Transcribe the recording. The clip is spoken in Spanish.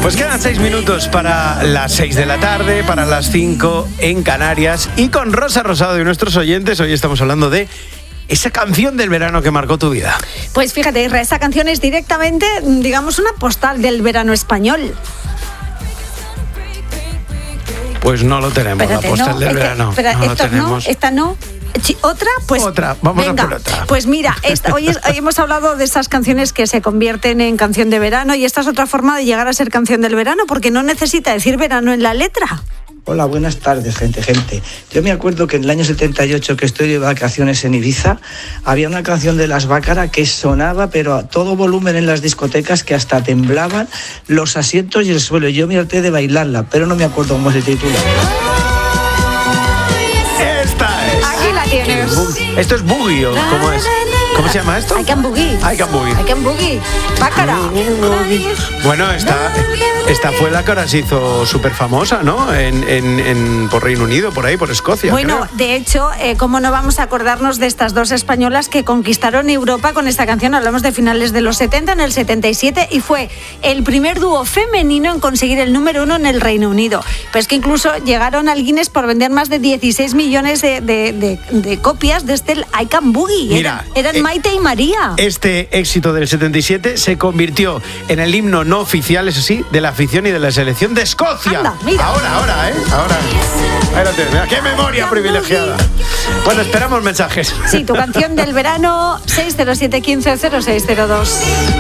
Pues quedan 6 minutos para las 6 de la tarde, para las 5 en Canarias. Y con Rosa Rosado y nuestros oyentes, hoy estamos hablando de esa canción del verano que marcó tu vida. Pues fíjate, Isra, esa canción es directamente, digamos, una postal del verano español. Pues no lo tenemos, espérate, la postal del verano. Espera, no lo tenemos. Esta no. ¿Otra? Pues otra, vamos venga, a por otra. Pues mira, hoy hemos hablado de esas canciones que se convierten en canción de verano, y esta es otra forma de llegar a ser canción del verano, porque no necesita decir verano en la letra. Hola, buenas tardes, gente. Yo me acuerdo que en el año 78, que estoy de vacaciones en Ibiza, había una canción de Las Bácara que sonaba, pero a todo volumen en las discotecas, que hasta temblaban los asientos y el suelo. Yo me harté de bailarla, pero no me acuerdo cómo se titula. ¿Esto es boogie o cómo es? ¿Cómo se llama esto? I Can Boogie. I Can Boogie. I Can Boogie. Bácara. Bueno, esta fue la que ahora se hizo súper famosa, ¿no? Por Reino Unido, por ahí, por Escocia. Bueno, creo. De hecho, ¿cómo no vamos a acordarnos de estas dos españolas que conquistaron Europa con esta canción? Hablamos de finales de los 70, en el 77, y fue el primer dúo femenino en conseguir el número 1 en el Reino Unido. Pero es que incluso llegaron al Guinness por vender más de 16 millones de copias de este I Can Boogie. Mira, eran Maite y María. Este éxito del 77 se convirtió en el himno no oficial, eso sí, de la afición y de la selección de Escocia. Anda, mira. Ahora. Mira, qué memoria privilegiada. Bueno, esperamos mensajes. Sí, tu canción del verano, 607 15 0602.